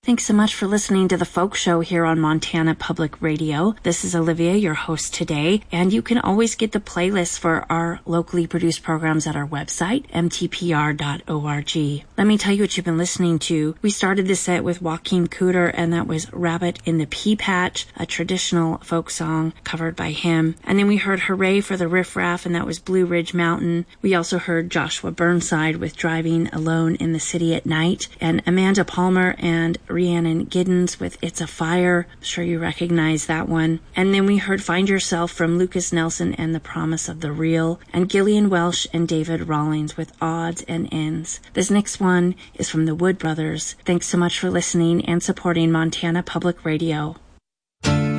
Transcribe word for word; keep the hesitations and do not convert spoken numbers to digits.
Thanks so much for listening to the Folk Show here on Montana Public Radio. This is Olivia, your host today, and you can always get the playlist for our locally produced programs at our website, m t p r dot org. Let me tell you what you've been listening to. We started the set with Joaquin Cooder, and that was Rabbit in the Pea Patch, a traditional folk song covered by him. And then we heard Hooray for the Riff Raff, and that was Blue Ridge Mountain. We also heard Joshua Burnside with Driving Alone in the City at Night, and Amanda Palmer and Rhiannon Giddens with It's a Fire. I'm sure you recognize that one. And then we heard Find Yourself from Lucas Nelson and The Promise of the Real, and Gillian Welsh and David Rawlings with Odds and Ends. This next one is from the Wood Brothers. Thanks so much for listening and supporting Montana Public Radio.